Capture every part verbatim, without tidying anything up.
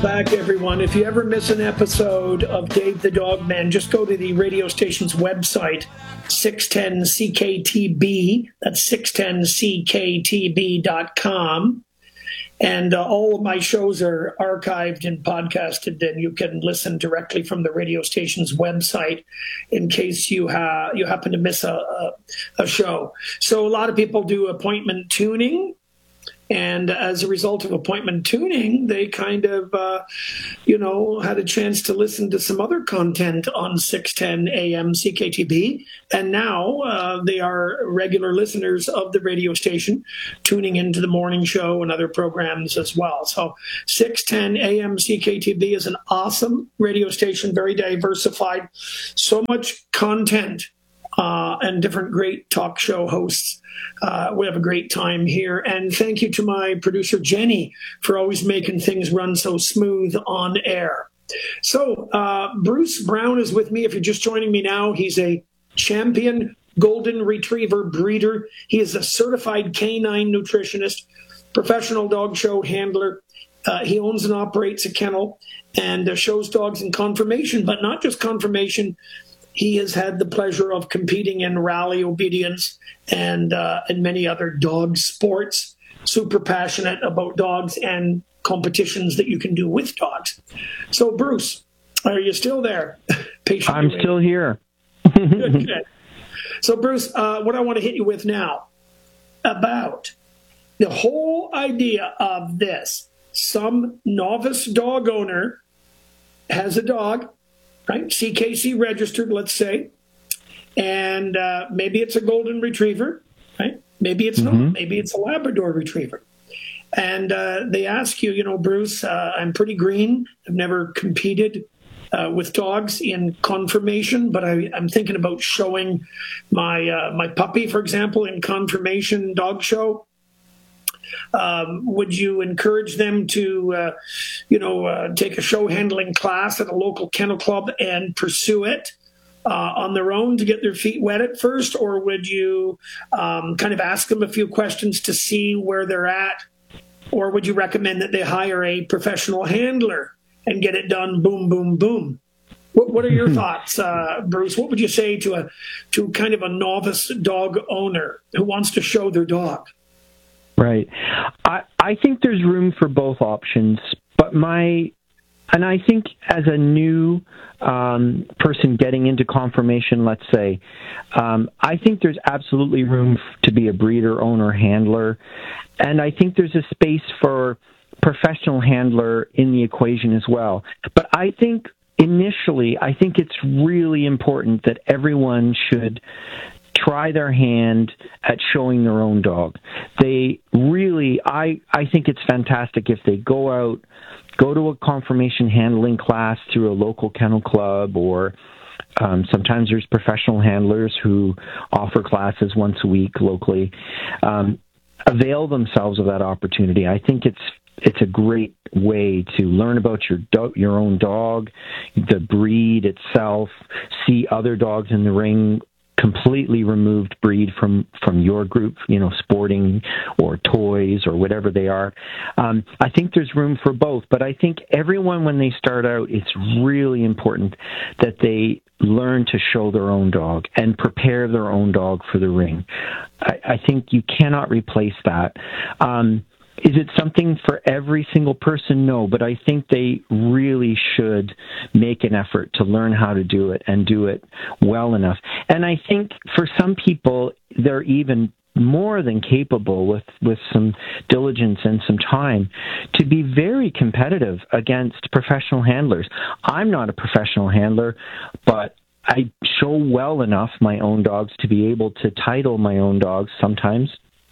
back, everyone. If you ever miss an episode of Dave the Dog Man, just go to the radio station's website, six ten C K T B. That's six ten C K T B dot com. And uh, all of my shows are archived and podcasted, and you can listen directly from the radio station's website in case you ha- you happen to miss a, a, a show. So a lot of people do appointment tuning. And as a result of appointment tuning, they kind of, uh, you know, had a chance to listen to some other content on six ten A M C K T B. And now uh, they are regular listeners of the radio station, tuning into the morning show and other programs as well. So six ten A M C K T B is an awesome radio station, very diversified, so much content. Uh, and different great talk show hosts. Uh, we have a great time here. And thank you to my producer, Jenny, for always making things run so smooth on air. So uh, Bruce Brown is with me. If you're just joining me now, he's a champion golden retriever breeder. He is a certified canine nutritionist, professional dog show handler. Uh, he owns and operates a kennel and uh, shows dogs in conformation, but not just conformation. He has had the pleasure of competing in rally obedience and uh, and many other dog sports. Super passionate about dogs and competitions that you can do with dogs. So, Bruce, are you still there? Patiently I'm waiting. still here. Good, good. So, Bruce, uh, what I want to hit you with now about the whole idea of this. Some novice dog owner has a dog, right? C K C registered, let's say, and uh, maybe it's a golden retriever, right? Maybe it's mm-hmm. not. Maybe it's a Labrador retriever. And uh, they ask you, you know, Bruce, uh, I'm pretty green. I've never competed uh, with dogs in conformation, but I, I'm thinking about showing my uh, my puppy, for example, in conformation dog show. Um, would you encourage them to, uh, you know, uh, take a show handling class at a local kennel club and pursue it uh, on their own to get their feet wet at first? Or would you um, kind of ask them a few questions to see where they're at? Or would you recommend that they hire a professional handler and get it done boom, boom, boom? What, what are your thoughts, uh, Bruce? What would you say to a to kind of a novice dog owner who wants to show their dog? Right. I, I think there's room for both options, but my, and I think as a new um, person getting into conformation, let's say, um, I think there's absolutely room to be a breeder, owner, handler, and I think there's a space for professional handler in the equation as well. But I think initially, I think it's really important that everyone should try their hand at showing their own dog. They really, I, I think it's fantastic if they go out, go to a conformation handling class through a local kennel club, or um, sometimes there's professional handlers who offer classes once a week locally. Um, avail themselves of that opportunity. I think it's It's a great way to learn about your do- your own dog, the breed itself, see other dogs in the ring, completely removed breed from, from your group, you know, sporting or toys or whatever they are. Um, I think there's room for both, but I think everyone, when they start out, it's really important that they learn to show their own dog and prepare their own dog for the ring. I, I think you cannot replace that. Um, Is it something for every single person? No, but I think they really should make an effort to learn how to do it and do it well enough. And I think for some people, they're even more than capable with, with some diligence and some time to be very competitive against professional handlers. I'm not a professional handler, but I show well enough my own dogs to be able to title my own dogs sometimes.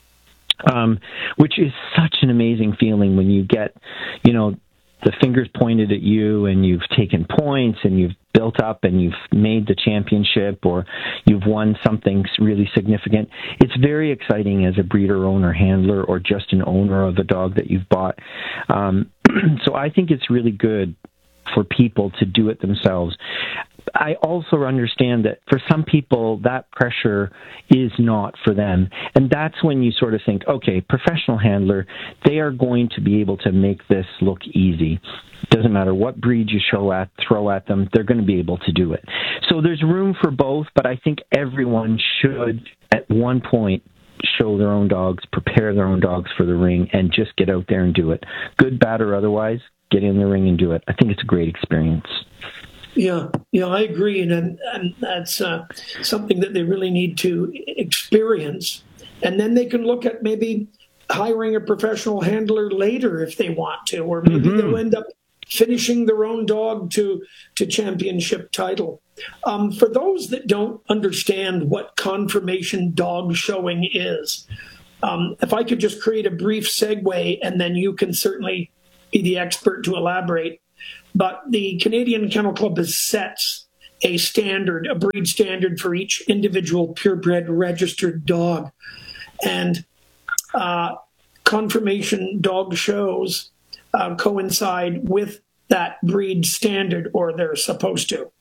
Um, which is such an amazing feeling when you get, you know, the fingers pointed at you and you've taken points and you've built up and you've made the championship or you've won something really significant. It's very exciting as a breeder, owner, handler, or just an owner of a dog that you've bought. Um, so I think it's really good for people to do it themselves. I also understand that for some people, that pressure is not for them. And that's when you sort of think, okay, professional handler, they are going to be able to make this look easy. Doesn't matter what breed you show at, throw at them, they're going to be able to do it. So there's room for both, but I think everyone should, at one point, show their own dogs, prepare their own dogs for the ring, and just get out there and do it. Good, bad, or otherwise, get in the ring and do it. I think it's a great experience. Yeah, yeah, I agree, and and that's uh, something that they really need to experience, and then they can look at maybe hiring a professional handler later if they want to, or maybe mm-hmm. they'll end up finishing their own dog to to championship title. Um, for those that don't understand what conformation dog showing is, um, if I could just create a brief segue, and then you can certainly be the expert to elaborate. But the Canadian Kennel Club has set a standard, a breed standard for each individual purebred registered dog. And uh, conformation dog shows uh, coincide with that breed standard, or they're supposed to.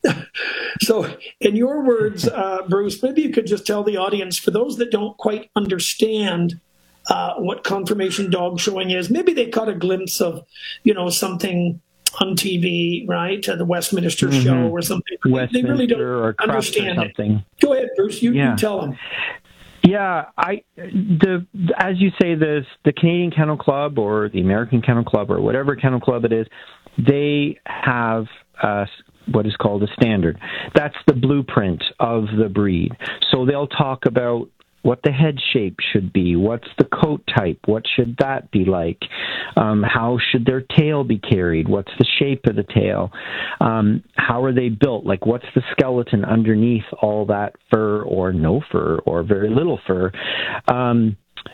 So in your words, uh, Bruce, maybe you could just tell the audience, for those that don't quite understand uh, what conformation dog showing is, maybe they caught a glimpse of, you know, something on T V, right? Uh, the Westminster mm-hmm. show or something. Westminster they really don't or understand or something. It. Go ahead, Bruce. You, yeah. you tell them. Yeah, I the as you say, the the Canadian Kennel Club or the American Kennel Club or whatever kennel club it is, they have uh, what is called a standard. That's the blueprint of the breed. So they'll talk about what the head shape should be, what's the coat type, what should that be like, um, how should their tail be carried, what's the shape of the tail, um, how are they built, like what's the skeleton underneath all that fur or no fur or very little fur, um,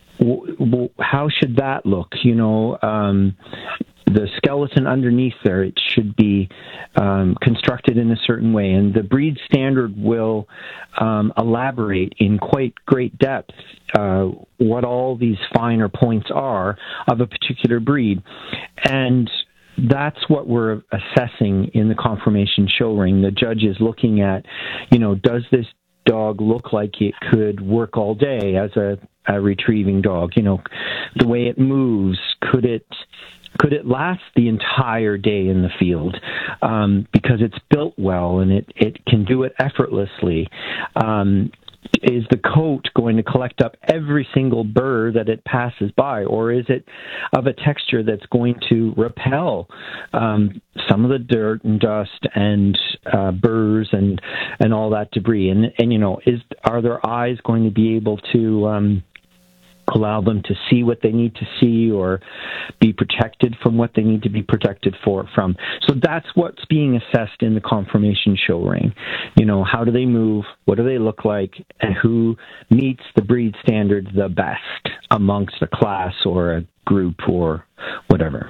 w- w- how should that look, you know, um, the skeleton underneath there, it should be um, constructed in a certain way. And the breed standard will um, elaborate in quite great depth uh, what all these finer points are of a particular breed. And that's what we're assessing in the conformation show ring. The judge is looking at, you know, does this dog look like it could work all day as a, a retrieving dog? You know, the way it moves, could it... Could it last the entire day in the field um, because it's built well and it, it can do it effortlessly? Um, is the coat going to collect up every single burr that it passes by, or is it of a texture that's going to repel um, some of the dirt and dust and uh, burrs and and all that debris? And and you know, is are their eyes going to be able to um, allow them to see what they need to see or be protected from what they need to be protected for from. So that's what's being assessed in the conformation show ring. You know, how do they move? What do they look like? And who meets the breed standard the best amongst a class or a group or whatever.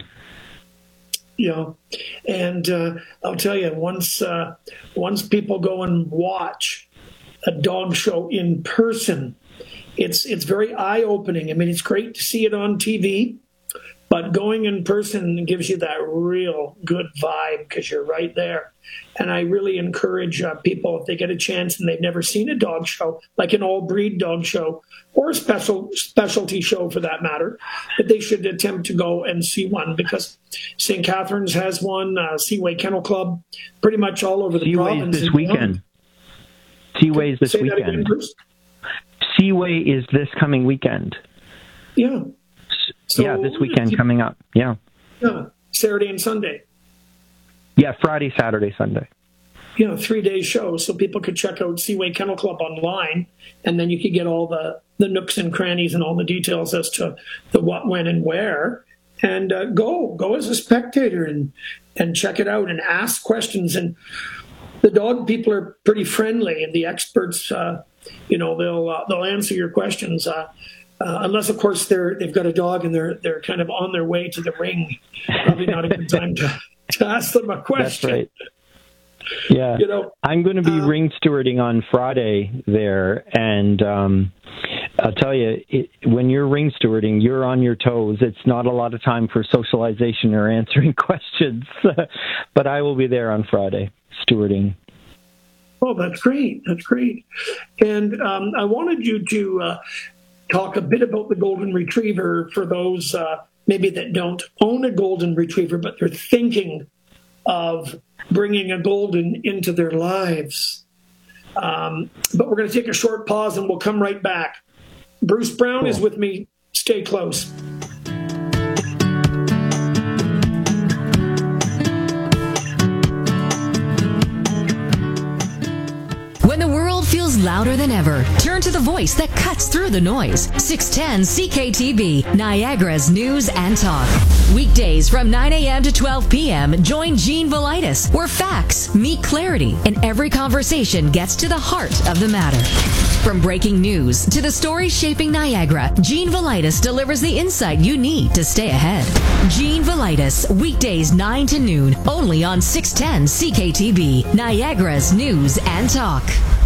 Yeah, and uh, I'll tell you, once uh, once people go and watch a dog show in person, It's it's very eye-opening. I mean, it's great to see it on T V, but going in person gives you that real good vibe because you're right there. And I really encourage uh, people, if they get a chance and they've never seen a dog show, like an all-breed dog show or a special specialty show for that matter, that they should attempt to go and see one, because Saint Catharines has one, uh, Seaway Kennel Club, pretty much all over the Seaway's province. this weekend. Seaway's this Say weekend. That again, Bruce? Seaway is this coming weekend. Yeah. So, yeah, this weekend coming up. Yeah. Yeah, Saturday and Sunday. Yeah, Friday, Saturday, Sunday. You know, three-day show, so people could check out Seaway Kennel Club online, and then you could get all the, the nooks and crannies and all the details as to the what, when, and where, and uh, go. Go as a spectator and, and check it out and ask questions. And the dog people are pretty friendly, and the experts, uh, you know, they'll uh, they'll answer your questions. Uh, uh, unless, of course, they're they've got a dog and they're they're kind of on their way to the ring. Probably not a good time to, to ask them a question. That's right. Yeah, you know, I'm going to be uh, ring stewarding on Friday there, and um, I'll tell you, it, when you're ring stewarding, you're on your toes. It's not a lot of time for socialization or answering questions. But I will be there on Friday, stewarding. Oh, that's great. That's great. And um, I wanted you to uh, talk a bit about the Golden Retriever for those uh, maybe that don't own a Golden Retriever, but they're thinking of bringing a Golden into their lives. Um, but we're going to take a short pause and we'll come right back. Bruce Brown cool. is with me. Stay close. When the world feels louder than ever, turn to the voice that cuts through the noise. six ten C K T B, Niagara's News and Talk. Weekdays from nine a.m. to twelve p.m., join Gene Velitis, where facts meet clarity and every conversation gets to the heart of the matter. From breaking news to the stories shaping Niagara, Gene Velitis delivers the insight you need to stay ahead. Gene Velitis, weekdays nine to noon, only on six ten C K T B, Niagara's News and Talk.